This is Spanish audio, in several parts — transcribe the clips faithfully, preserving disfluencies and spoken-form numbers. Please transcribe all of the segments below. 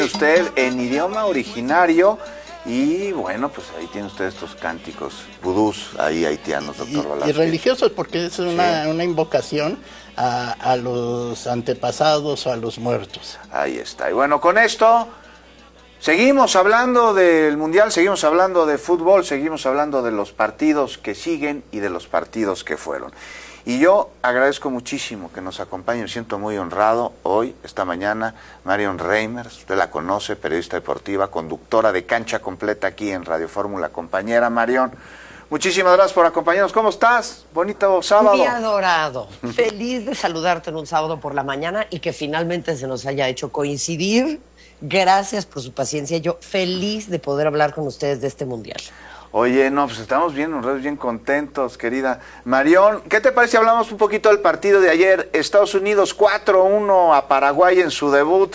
Usted en idioma originario y bueno, pues ahí tiene usted estos cánticos vudús ahí haitianos, doctor Velázquez. Y religiosos, porque es una, sí. una invocación a, a los antepasados o a los muertos. Ahí está. Y bueno, con esto seguimos hablando del Mundial, seguimos hablando de fútbol, seguimos hablando de los partidos que siguen y de los partidos que fueron. Y yo agradezco muchísimo que nos acompañe, me siento muy honrado hoy, esta mañana, Marion Reimers, usted la conoce, periodista deportiva, conductora de Cancha Completa aquí en Radio Fórmula. Compañera Marion, muchísimas gracias por acompañarnos. ¿Cómo estás? Bonito sábado. Mi adorado, feliz de saludarte en un sábado por la mañana y que finalmente se nos haya hecho coincidir. Gracias por su paciencia, yo feliz de poder hablar con ustedes de este Mundial. Oye, no, pues estamos bien honrados, bien contentos, querida Marion. ¿Qué te parece si hablamos un poquito del partido de ayer? Estados Unidos cuatro uno a Paraguay en su debut.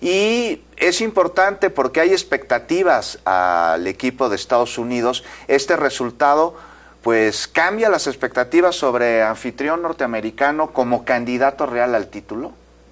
Y es importante porque hay expectativas al equipo de Estados Unidos. Este resultado, pues, cambia las expectativas sobre anfitrión norteamericano como candidato real al título.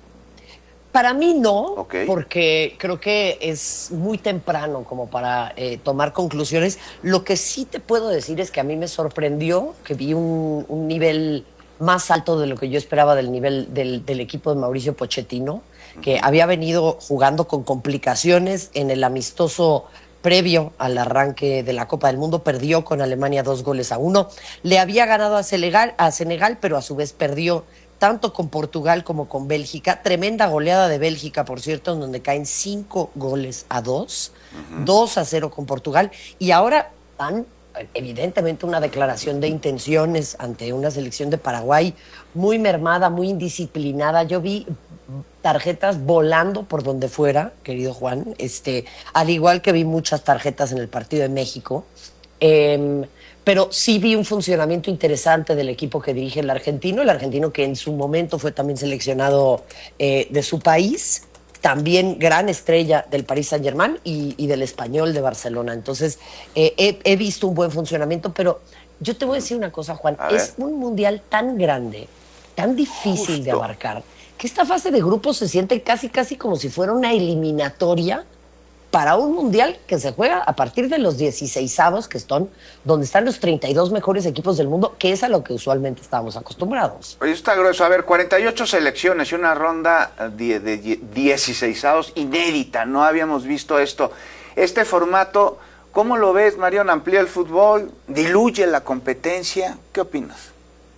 Para mí no, okay. Porque creo que es muy temprano como para eh, tomar conclusiones. Lo que sí te puedo decir es que a mí me sorprendió que vi un, un nivel más alto de lo que yo esperaba del nivel del, del equipo de Mauricio Pochettino, que uh-huh. había venido jugando con complicaciones en el amistoso previo al arranque de la Copa del Mundo. Perdió con Alemania dos goles a uno. Le había ganado a Senegal, a Senegal, pero a su vez perdió tanto con Portugal como con Bélgica. Tremenda goleada de Bélgica, por cierto, en donde caen cinco goles a dos, uh-huh. dos a cero con Portugal, y ahora dan evidentemente una declaración de intenciones ante una selección de Paraguay muy mermada, muy indisciplinada. Yo vi tarjetas volando por donde fuera, querido Juan, este, al igual que vi muchas tarjetas en el partido de México. Eh, pero sí vi un funcionamiento interesante del equipo que dirige el argentino, el argentino que en su momento fue también seleccionado eh, de su país, también gran estrella del Paris Saint-Germain y, y del Español de Barcelona. Entonces, eh, he, he visto un buen funcionamiento, pero yo te voy a decir una cosa, Juan, es un mundial tan grande, tan difícil Justo. de abarcar, que esta fase de grupos se siente casi, casi como si fuera una eliminatoria para un mundial que se juega a partir de los dieciseisavos, que están donde están los treinta y dos mejores equipos del mundo, que es a lo que usualmente estábamos acostumbrados. Oye, está grueso. A ver, cuarenta y ocho selecciones y una ronda de, de, de dieciseisavos inédita. No habíamos visto esto. Este formato, ¿cómo lo ves, Marion? ¿Amplía el fútbol? ¿Diluye la competencia? ¿Qué opinas?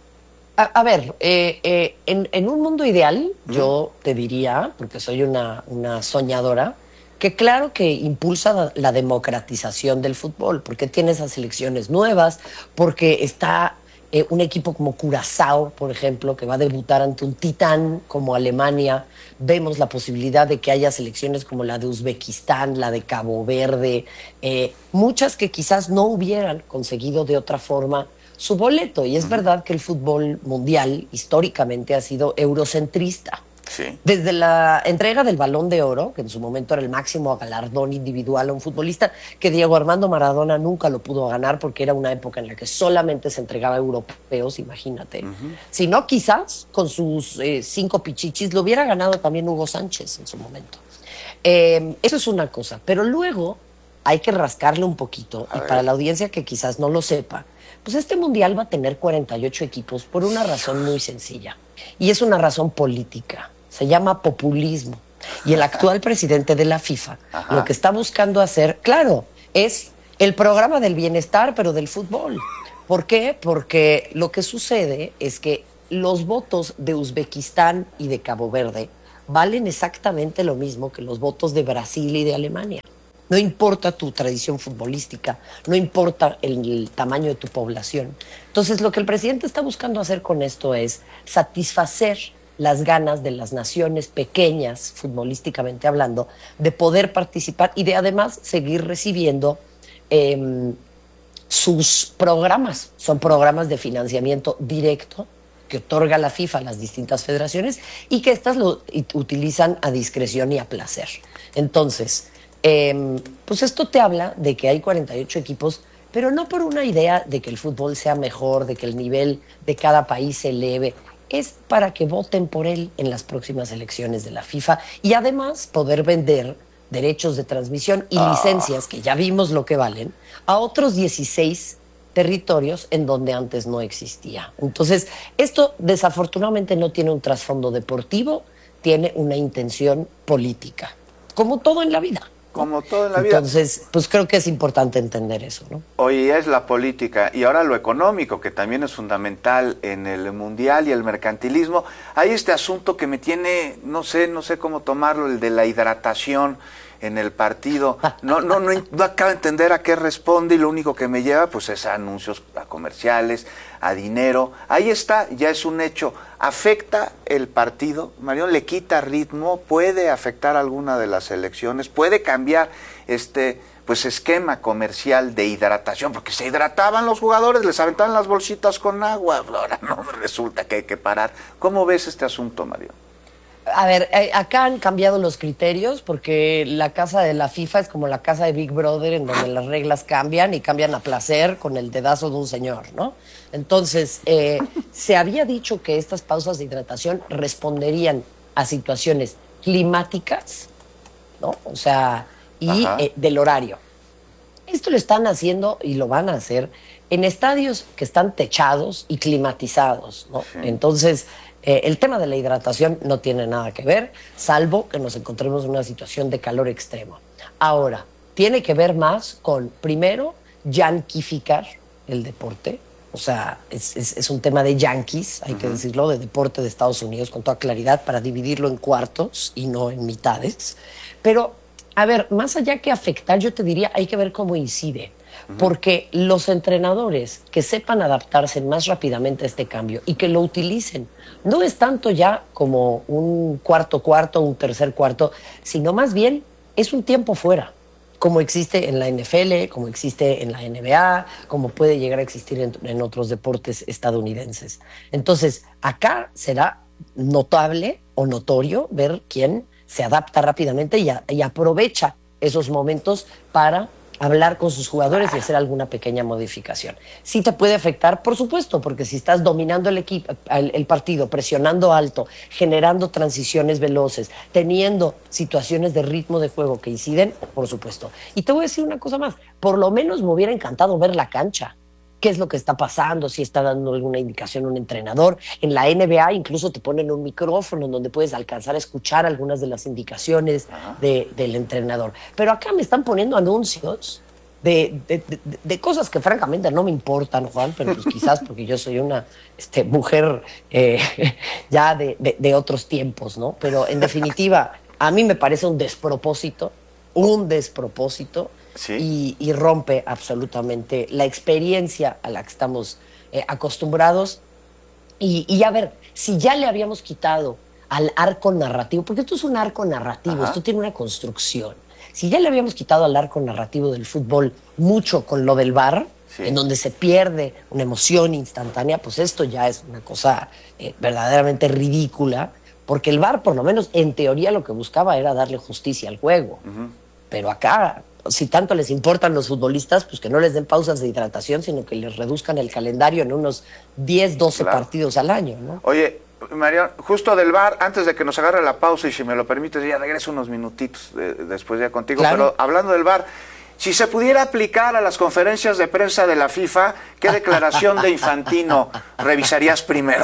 A, a ver, eh, eh, en, en un mundo ideal, ¿Mm? yo te diría, porque soy una, una soñadora, que claro que impulsa la democratización del fútbol, porque tiene esas selecciones nuevas, porque está eh, un equipo como Curazao, por ejemplo, que va a debutar ante un titán como Alemania. Vemos la posibilidad de que haya selecciones como la de Uzbekistán, la de Cabo Verde, eh, muchas que quizás no hubieran conseguido de otra forma su boleto. Y es uh-huh. verdad que el fútbol mundial históricamente ha sido eurocentrista. Sí. Desde la entrega del Balón de Oro, que en su momento era el máximo galardón individual a un futbolista, que Diego Armando Maradona nunca lo pudo ganar porque era una época en la que solamente se entregaba a europeos, imagínate. Uh-huh. Si no, quizás con sus eh, cinco pichichis lo hubiera ganado también Hugo Sánchez en su momento. Eh, eso es una cosa, pero luego hay que rascarle un poquito, a y ver. Para la audiencia que quizás no lo sepa, pues este mundial va a tener cuarenta y ocho equipos por una razón muy sencilla, y es una razón política. Se llama populismo. Y el actual presidente de la FIFA Ajá. lo que está buscando hacer, claro, es el programa del bienestar, pero del fútbol. ¿Por qué? Porque lo que sucede es que los votos de Uzbekistán y de Cabo Verde valen exactamente lo mismo que los votos de Brasil y de Alemania. No importa tu tradición futbolística, no importa el, el tamaño de tu población. Entonces, lo que el presidente está buscando hacer con esto es satisfacer las ganas de las naciones pequeñas, futbolísticamente hablando, de poder participar y de además seguir recibiendo eh, sus programas. Son programas de financiamiento directo que otorga la FIFA a las distintas federaciones y que éstas lo utilizan a discreción y a placer. Entonces, eh, pues esto te habla de que hay cuarenta y ocho equipos, pero no por una idea de que el fútbol sea mejor, de que el nivel de cada país se eleve. Es para que voten por él en las próximas elecciones de la FIFA y además poder vender derechos de transmisión y Ah. licencias, que ya vimos lo que valen, a otros dieciséis territorios en donde antes no existía. Entonces, esto desafortunadamente no tiene un trasfondo deportivo, tiene una intención política, como todo en la vida. Como todo en la vida. Entonces, pues creo que es importante entender eso, ¿no? Hoy es la política y ahora lo económico, que también es fundamental en el mundial y el mercantilismo. Hay este asunto que me tiene, no sé, no sé cómo tomarlo, el de la hidratación en el partido. No, no, no, no acabo de entender a qué responde y lo único que me lleva pues es a anuncios, a comerciales, a dinero. Ahí está, ya es un hecho. ¿Afecta el partido? Marión, ¿le quita ritmo? ¿Puede afectar alguna de las elecciones? ¿Puede cambiar este pues esquema comercial de hidratación? Porque se hidrataban los jugadores, les aventaban las bolsitas con agua. Ahora no, resulta que hay que parar. ¿Cómo ves este asunto, Marión? A ver, eh, acá han cambiado los criterios porque la casa de la FIFA es como la casa de Big Brother, en donde las reglas cambian y cambian a placer con el dedazo de un señor, ¿no? Entonces, eh, se había dicho que estas pausas de hidratación responderían a situaciones climáticas, ¿no? O sea, y eh, del horario. Esto lo están haciendo y lo van a hacer en estadios que están techados y climatizados, ¿no? Sí. Entonces, Eh, el tema de la hidratación no tiene nada que ver, salvo que nos encontremos en una situación de calor extremo. Ahora, tiene que ver más con, primero, yanquificar el deporte. O sea, es, es, es un tema de yanquis, hay uh-huh. que decirlo, de deporte de Estados Unidos, con toda claridad, para dividirlo en cuartos y no en mitades. Pero, a ver, más allá que afectar, yo te diría, hay que ver cómo incide. Porque los entrenadores que sepan adaptarse más rápidamente a este cambio y que lo utilicen, no es tanto ya como un cuarto cuarto, un tercer cuarto, sino más bien es un tiempo fuera, como existe en la N F L, como existe en la N B A, como puede llegar a existir en, en otros deportes estadounidenses. Entonces, acá será notable o notorio ver quién se adapta rápidamente y, a, y aprovecha esos momentos para hablar con sus jugadores y hacer alguna pequeña modificación. Sí te puede afectar, por supuesto, porque si estás dominando el equipo, el, el partido, presionando alto, generando transiciones veloces, teniendo situaciones de ritmo de juego que inciden, por supuesto. Y te voy a decir una cosa más, por lo menos me hubiera encantado ver la cancha. ¿Qué es lo que está pasando? Si está dando alguna indicación un entrenador. En la N B A incluso te ponen un micrófono en donde puedes alcanzar a escuchar algunas de las indicaciones de, del entrenador. Pero acá me están poniendo anuncios de, de, de, de cosas que francamente no me importan, Juan, pero pues quizás porque yo soy una este, mujer eh, ya de, de, de otros tiempos, ¿no? Pero en definitiva, a mí me parece un despropósito, un despropósito. Sí. Y, y rompe absolutamente la experiencia a la que estamos eh, acostumbrados. Y, y a ver, si ya le habíamos quitado al arco narrativo, porque esto es un arco narrativo, Ajá. esto tiene una construcción. Si ya le habíamos quitado al arco narrativo del fútbol mucho con lo del V A R, sí. en donde se pierde una emoción instantánea, pues esto ya es una cosa eh, verdaderamente ridícula, porque el V A R, por lo menos en teoría, lo que buscaba era darle justicia al juego. Uh-huh. Pero acá, si tanto les importan los futbolistas, pues que no les den pausas de hidratación, sino que les reduzcan el calendario en unos diez, doce claro. partidos al año, ¿no? Oye, Mariano, justo del V A R, antes de que nos agarre la pausa, y si me lo permites, ya regreso unos minutitos de, después ya contigo, claro. pero hablando del V A R, si se pudiera aplicar a las conferencias de prensa de la FIFA, ¿qué declaración de Infantino revisarías primero?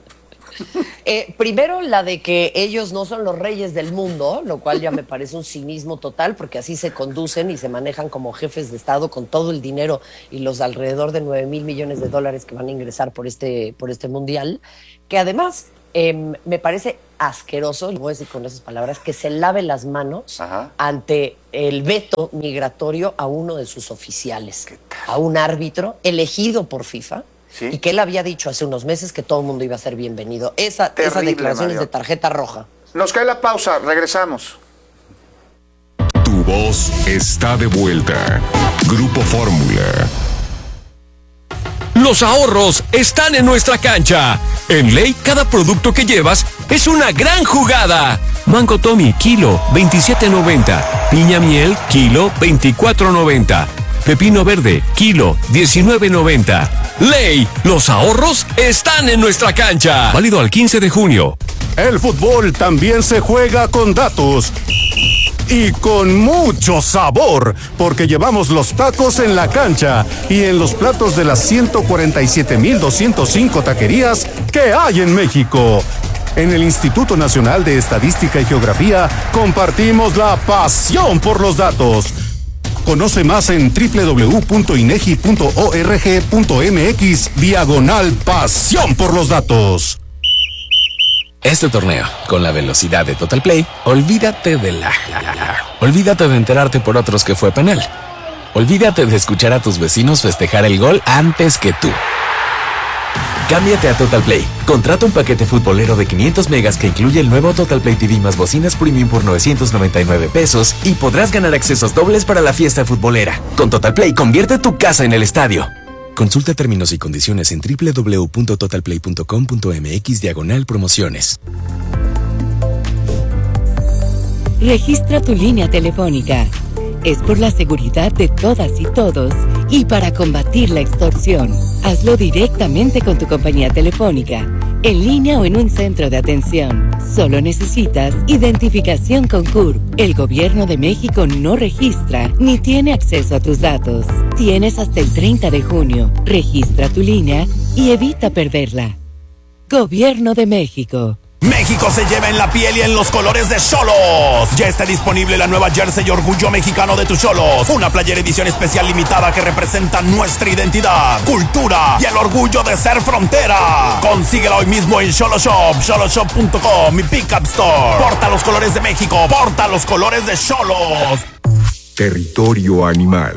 Eh, primero, la de que ellos no son los reyes del mundo, lo cual ya me parece un cinismo total, porque así se conducen y se manejan como jefes de Estado con todo el dinero y los alrededor de nueve mil millones de dólares que van a ingresar por este, por este mundial, que además eh, me parece asqueroso, y voy a decir con esas palabras, que se lave las manos Ajá. ante el veto migratorio a uno de sus oficiales, a un árbitro elegido por FIFA. ¿Sí? Y que él había dicho hace unos meses que todo el mundo iba a ser bienvenido. Esa, esa declaración es de tarjeta roja. Nos cae la pausa, regresamos. Tu voz está de vuelta. Grupo Fórmula. Los ahorros están en nuestra cancha. En Ley, cada producto que llevas es una gran jugada. Mango Tommy, kilo, veintisiete noventa. Piña miel, kilo, veinticuatro noventa. Pepino verde, kilo, diecinueve noventa. Ley, los ahorros están en nuestra cancha. Válido al quince de junio. El fútbol también se juega con datos. y con mucho sabor, porque llevamos los tacos en la cancha y en los platos de las ciento cuarenta y siete mil doscientas cinco taquerías que hay en México. En el Instituto Nacional de Estadística y Geografía compartimos la pasión por los datos. Conoce más en doble u doble u doble u punto inegi punto org punto mx diagonal pasión por los datos. Este torneo, con la velocidad de Total Play, olvídate de la... Olvídate de enterarte por otros que fue penal. Olvídate de escuchar a tus vecinos festejar el gol antes que tú. Cámbiate a Total Play. Contrata un paquete futbolero de quinientos megas que incluye el nuevo Total Play T V más bocinas premium por novecientos noventa y nueve pesos y podrás ganar accesos dobles para la fiesta futbolera. Con Total Play, convierte tu casa en el estadio. Consulta términos y condiciones en doble u doble u doble u punto total play punto com punto mx diagonal promociones. Registra tu línea telefónica. Es por la seguridad de todas y todos y para combatir la extorsión. Hazlo directamente con tu compañía telefónica, en línea o en un centro de atención. Solo necesitas identificación con C U R P. El Gobierno de México no registra ni tiene acceso a tus datos. Tienes hasta el treinta de junio. Registra tu línea y evita perderla. Gobierno de México. México se lleva en la piel y en los colores de Xolos. Ya está disponible la nueva jersey Orgullo Mexicano de tus Xolos. Una playera edición especial limitada que representa nuestra identidad, cultura y el orgullo de ser frontera. Consíguela hoy mismo en Xoloshop, xoloshop punto com y Pickup Store. Porta los colores de México, porta los colores de Xolos. Territorio animal.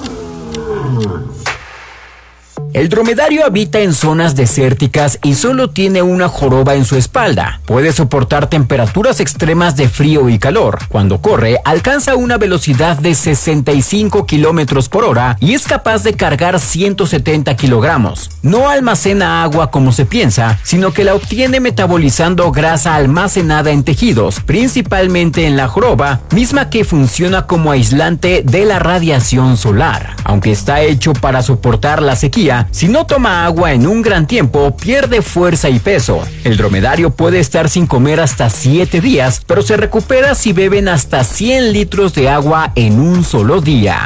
El dromedario habita en zonas desérticas y solo tiene una joroba en su espalda. Puede soportar temperaturas extremas de frío y calor. Cuando corre, alcanza una velocidad de sesenta y cinco kilómetros por hora y es capaz de cargar ciento setenta kilogramos. No almacena agua como se piensa, sino que la obtiene metabolizando grasa almacenada en tejidos, principalmente en la joroba, misma que funciona como aislante de la radiación solar. Aunque está hecho para soportar la sequía, si no toma agua en un gran tiempo, pierde fuerza y peso. El dromedario puede estar sin comer hasta siete días, pero se recupera si beben hasta cien litros de agua en un solo día.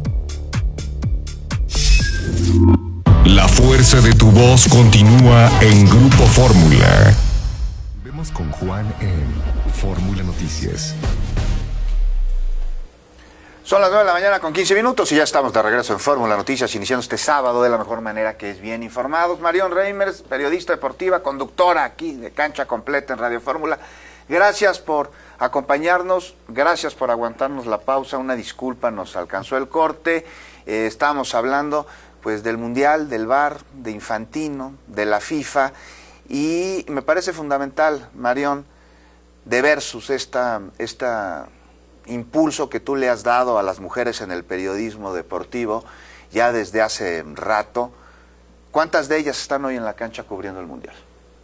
La fuerza de tu voz continúa en Grupo Fórmula. Vemos con Juan en Fórmula Noticias. Son las nueve de la mañana con quince minutos y ya estamos de regreso en Fórmula Noticias, iniciando este sábado de la mejor manera, que es bien informados. Marion Reimers, periodista deportiva, conductora aquí de Cancha Completa en Radio Fórmula. Gracias por acompañarnos, gracias por aguantarnos la pausa. Una disculpa, nos alcanzó el corte. Eh, estábamos hablando pues del Mundial, del V A R, de Infantino, de la FIFA, y me parece fundamental, Marion, de versus esta... esta impulso que tú le has dado a las mujeres en el periodismo deportivo ya desde hace rato. ¿Cuántas de ellas están hoy en la cancha cubriendo el Mundial?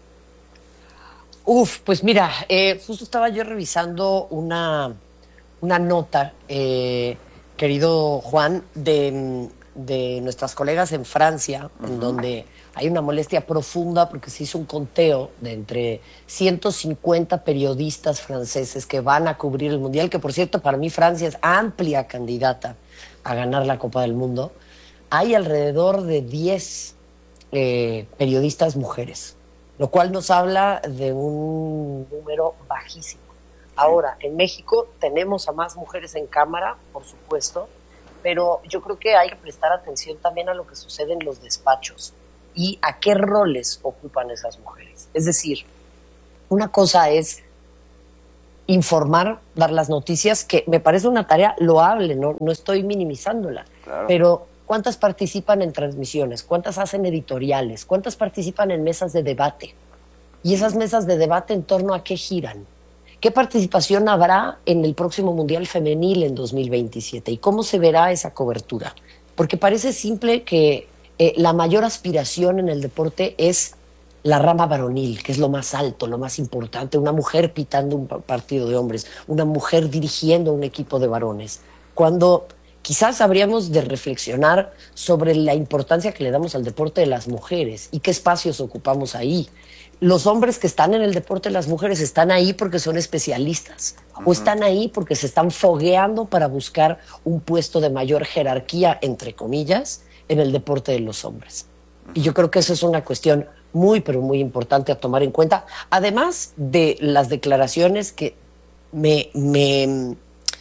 Uf, pues mira, eh, justo estaba yo revisando una, una nota, eh, querido Juan, de, de nuestras colegas en Francia, uh-huh. en donde hay una molestia profunda porque se hizo un conteo de entre ciento cincuenta periodistas franceses que van a cubrir el Mundial, que por cierto para mí Francia es amplia candidata a ganar la Copa del Mundo. Hay alrededor de diez eh, periodistas mujeres, lo cual nos habla de un número bajísimo. Ahora, en México tenemos a más mujeres en cámara, por supuesto, pero yo creo que hay que prestar atención también a lo que sucede en los despachos y a qué roles ocupan esas mujeres. Es decir, una cosa es informar, dar las noticias, que me parece una tarea loable, no, no estoy minimizándola, claro. Pero ¿cuántas participan en transmisiones? ¿Cuántas hacen editoriales? ¿Cuántas participan en mesas de debate? Y esas mesas de debate, ¿en torno a qué giran? ¿Qué participación habrá en el próximo Mundial Femenil en dos mil veintisiete? ¿Y cómo se verá esa cobertura? Porque parece simple que Eh, la mayor aspiración en el deporte es la rama varonil, que es lo más alto, lo más importante, una mujer pitando un partido de hombres, una mujer dirigiendo un equipo de varones, cuando quizás habríamos de reflexionar sobre la importancia que le damos al deporte de las mujeres y qué espacios ocupamos ahí. Los hombres que están en el deporte de las mujeres están ahí porque son especialistas, uh-huh. o están ahí porque se están fogueando para buscar un puesto de mayor jerarquía, entre comillas, en el deporte de los hombres. Uh-huh. Y yo creo que eso es una cuestión muy, pero muy importante a tomar en cuenta, además de las declaraciones que me... me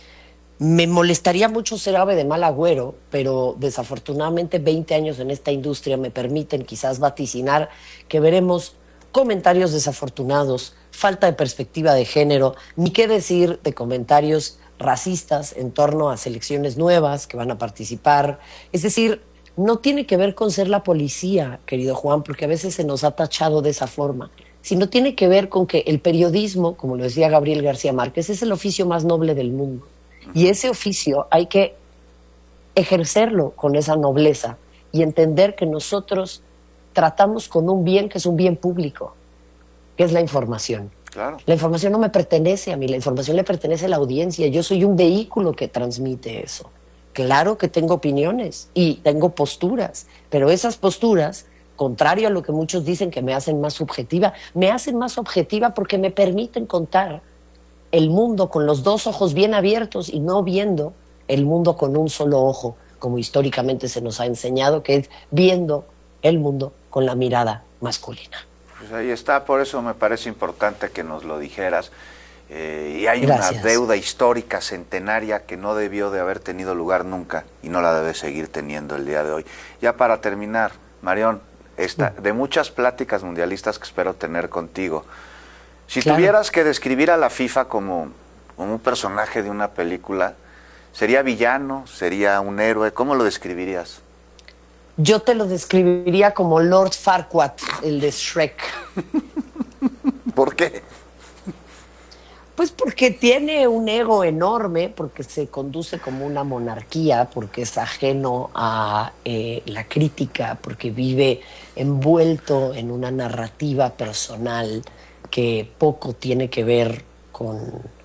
Me molestaría mucho ser ave de mal agüero, pero desafortunadamente veinte años en esta industria me permiten quizás vaticinar que veremos comentarios desafortunados, falta de perspectiva de género, ni qué decir de comentarios racistas en torno a selecciones nuevas que van a participar. Es decir, no tiene que ver con ser la policía, querido Juan, porque a veces se nos ha tachado de esa forma, sino tiene que ver con que el periodismo, como lo decía Gabriel García Márquez, es el oficio más noble del mundo. Y ese oficio hay que ejercerlo con esa nobleza y entender que nosotros tratamos con un bien que es un bien público, que es la información. Claro. La información no me pertenece a mí, la información le pertenece a la audiencia. Yo soy un vehículo que transmite eso. Claro que tengo opiniones y tengo posturas, pero esas posturas, contrario a lo que muchos dicen que me hacen más subjetiva, me hacen más objetiva porque me permiten contar el mundo con los dos ojos bien abiertos y no viendo el mundo con un solo ojo, como históricamente se nos ha enseñado, que es viendo el mundo con la mirada masculina. Pues ahí está, por eso me parece importante que nos lo dijeras. Eh, y hay Gracias. Una deuda histórica centenaria que no debió de haber tenido lugar nunca y no la debe seguir teniendo el día de hoy. Ya para terminar, Marión, esta, de muchas pláticas mundialistas que espero tener contigo, si claro. tuvieras que describir a la FIFA como, como un personaje de una película, ¿sería villano? ¿Sería un héroe? ¿Cómo lo describirías? Yo te lo describiría como Lord Farquaad, el de Shrek. ¿Por qué? Pues porque tiene un ego enorme, porque se conduce como una monarquía, porque es ajeno a eh, la crítica, porque vive envuelto en una narrativa personal que poco tiene que ver con,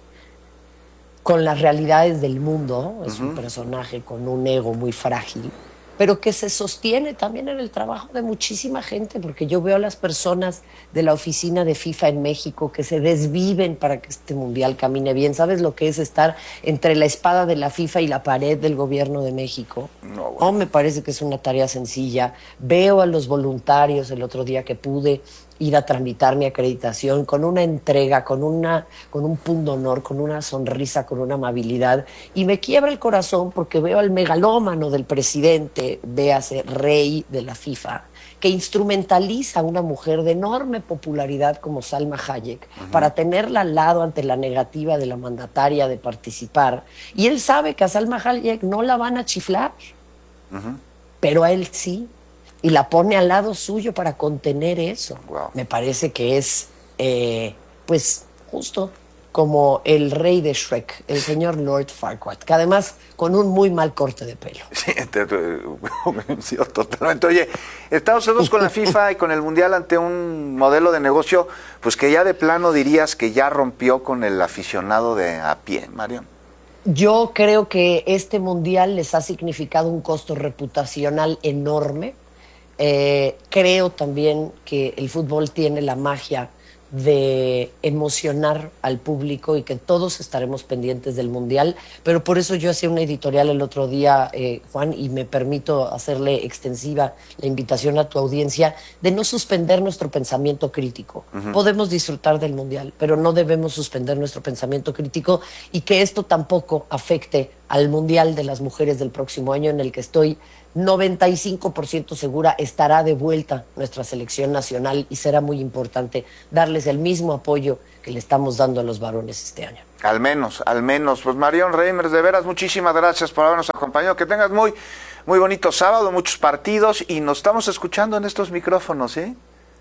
con las realidades del mundo. Es uh-huh. un personaje con un ego muy frágil, pero que se sostiene también en el trabajo de muchísima gente, porque yo veo a las personas de la oficina de FIFA en México que se desviven para que este mundial camine bien. ¿Sabes lo que es estar entre la espada de la FIFA y la pared del gobierno de México? No, bueno. Oh, me parece que es una tarea sencilla. Veo a los voluntarios el otro día que pude ir a tramitar mi acreditación con una entrega, con una, con un pundonor, con una sonrisa, con una amabilidad, y me quiebra el corazón porque veo al megalómano del presidente, véase rey de la FIFA, que instrumentaliza a una mujer de enorme popularidad como Salma Hayek uh-huh. para tenerla al lado ante la negativa de la mandataria de participar, y él sabe que a Salma Hayek no la van a chiflar, uh-huh. pero a él sí, y la pone al lado suyo para contener eso. Wow. Me parece que es, eh, pues, justo como el rey de Shrek, el señor Lord Farquaad, que además con un muy mal corte de pelo. Sí, te, te, sí, totalmente. Oye, Estados Unidos con la FIFA y con el Mundial ante un modelo de negocio, pues que ya de plano dirías que ya rompió con el aficionado de a pie, Marión. Yo creo que este Mundial les ha significado un costo reputacional enorme. Eh, creo también que el fútbol tiene la magia de emocionar al público y que todos estaremos pendientes del Mundial, pero por eso yo hacía una editorial el otro día, eh, Juan, y me permito hacerle extensiva la invitación a tu audiencia de no suspender nuestro pensamiento crítico. Uh-huh. Podemos disfrutar del Mundial, pero no debemos suspender nuestro pensamiento crítico, y que esto tampoco afecte al Mundial de las Mujeres del próximo año, en el que estoy noventa y cinco por ciento segura estará de vuelta nuestra selección nacional, y será muy importante darles el mismo apoyo que le estamos dando a los varones este año. Al menos, al menos. Pues Marión Reimers, de veras, muchísimas gracias por habernos acompañado. Que tengas muy, muy bonito sábado, muchos partidos, y nos estamos escuchando en estos micrófonos, ¿eh?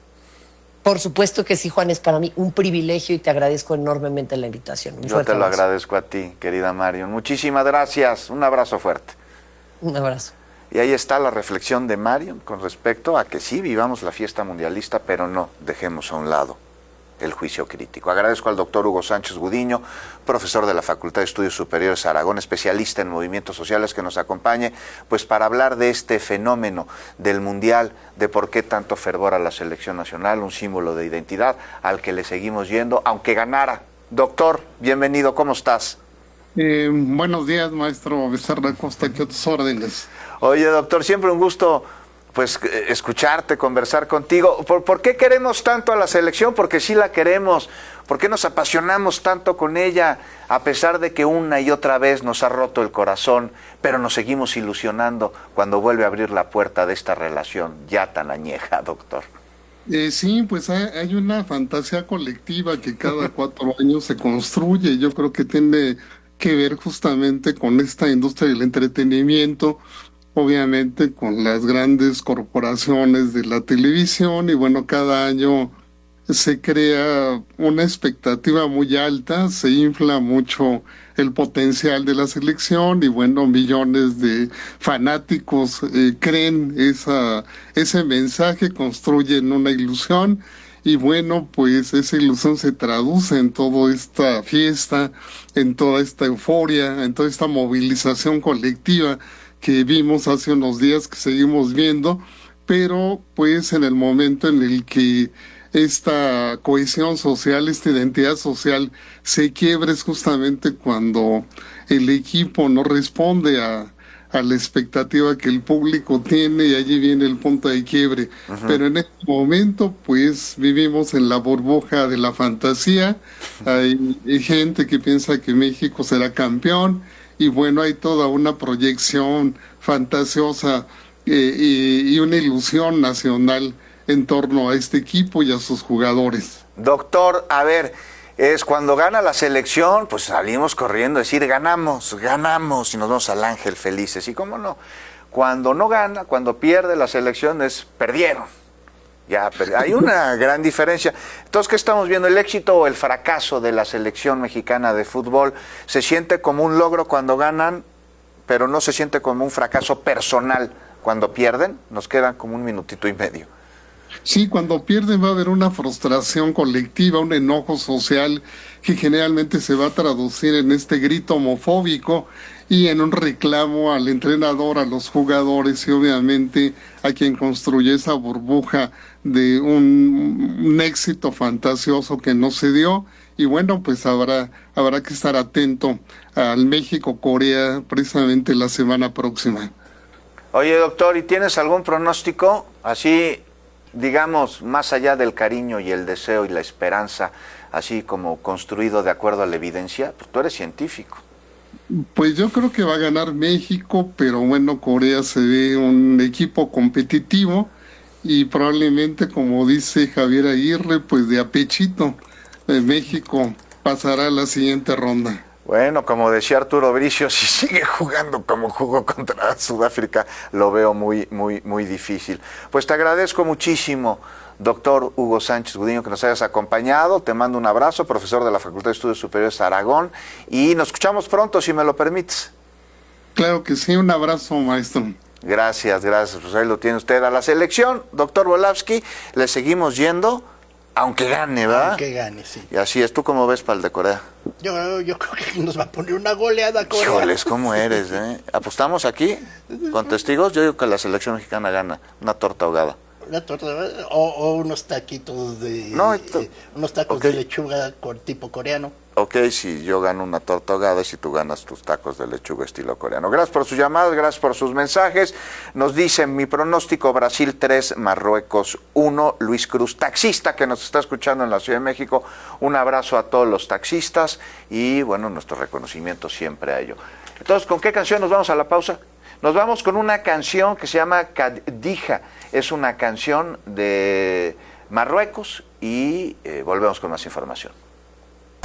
Por supuesto que sí, Juan, es para mí un privilegio y te agradezco enormemente la invitación. Un Yo te lo abrazo. Agradezco a ti, querida Marión. Muchísimas gracias. Un abrazo fuerte. Un abrazo. Y ahí está la reflexión de Marión con respecto a que sí vivamos la fiesta mundialista, pero no dejemos a un lado el juicio crítico. Agradezco al doctor Hugo Sánchez Gudiño, profesor de la Facultad de Estudios Superiores Aragón, especialista en movimientos sociales, que nos acompañe pues para hablar de este fenómeno del Mundial, de por qué tanto fervor a la selección nacional, un símbolo de identidad al que le seguimos yendo, aunque ganara. Doctor, bienvenido, ¿cómo estás? Eh, buenos días, maestro Becerra Costa, ¿qué otras órdenes? Oye, doctor, siempre un gusto pues escucharte, conversar contigo. ¿Por, ¿Por qué queremos tanto a la selección? Porque sí la queremos. ¿Por qué nos apasionamos tanto con ella? A pesar de que una y otra vez nos ha roto el corazón, pero nos seguimos ilusionando cuando vuelve a abrir la puerta de esta relación ya tan añeja, doctor. Eh, sí, pues hay, hay una fantasía colectiva que cada cuatro años se construye. Yo creo que tiene que ver justamente con esta industria del entretenimiento, obviamente con las grandes corporaciones de la televisión, y bueno, cada año se crea una expectativa muy alta, se infla mucho el potencial de la selección y bueno, millones de fanáticos eh, creen esa, ese mensaje, construyen una ilusión y bueno, pues esa ilusión se traduce en toda esta fiesta, en toda esta euforia, en toda esta movilización colectiva que vimos hace unos días, que seguimos viendo, pero pues en el momento en el que esta cohesión social, esta identidad social se quiebra es justamente cuando el equipo no responde a, a la expectativa que el público tiene y allí viene el punto de quiebre. Uh-huh. Pero en este momento pues vivimos en la burbuja de la fantasía, hay, hay gente que piensa que México será campeón, y bueno, hay toda una proyección fantasiosa eh, y, y una ilusión nacional en torno a este equipo y a sus jugadores. Doctor, a ver, es cuando gana la selección, pues salimos corriendo a decir ganamos, ganamos, y nos vamos al ángel felices. Y cómo no, cuando no gana, cuando pierde la selección es perdieron. Ya, pero hay una gran diferencia. Entonces, ¿qué estamos viendo? ¿El éxito o el fracaso de la selección mexicana de fútbol se siente como un logro cuando ganan, pero no se siente como un fracaso personal cuando pierden? Nos quedan como un minutito y medio. Sí, cuando pierden va a haber una frustración colectiva, un enojo social que generalmente se va a traducir en este grito homofóbico y en un reclamo al entrenador, a los jugadores y obviamente a quien construye esa burbuja de un, un éxito fantasioso que no se dio. Y bueno, pues habrá, habrá que estar atento al México-Corea precisamente la semana próxima. Oye, doctor, ¿y tienes algún pronóstico así, digamos, más allá del cariño y el deseo y la esperanza, así como construido de acuerdo a la evidencia? Pues tú eres científico. Pues yo creo que va a ganar México, pero bueno, Corea se ve un equipo competitivo y probablemente, como dice Javier Aguirre, pues de apechito, eh, México pasará a la siguiente ronda. Bueno, como decía Arturo Bricio, si sigue jugando como jugó contra Sudáfrica, lo veo muy, muy, muy difícil. Pues te agradezco muchísimo, doctor Hugo Sánchez Gudiño, que nos hayas acompañado. Te mando un abrazo, profesor de la Facultad de Estudios Superiores Aragón, y nos escuchamos pronto, si me lo permites. Claro que sí, un abrazo, maestro. Gracias, gracias. Pues ahí lo tiene usted. A la selección, doctor Volavsky, le seguimos yendo, aunque gane, ¿verdad? Aunque gane, sí. Y así es. ¿Tú cómo ves para el de Corea? Yo, yo creo que nos va a poner una goleada Corea. Híjoles, ¿cómo eres, eh? ¿Apostamos aquí con testigos? Yo digo que la selección mexicana gana. Una torta ahogada. Una torta o, o unos taquitos de... No, esto, eh, unos tacos okay. de lechuga con tipo coreano. Ok, si yo gano una torta ahogada y si tú ganas tus tacos de lechuga estilo coreano. Gracias por sus llamadas, gracias por sus mensajes. Nos dicen mi pronóstico: Brasil tres, Marruecos uno. Luis Cruz, taxista que nos está escuchando en la Ciudad de México. Un abrazo a todos los taxistas y bueno, nuestro reconocimiento siempre a ello. Entonces, ¿con qué canción nos vamos a la pausa? Nos vamos con una canción que se llama Kadija. Es una canción de Marruecos y eh, volvemos con más información.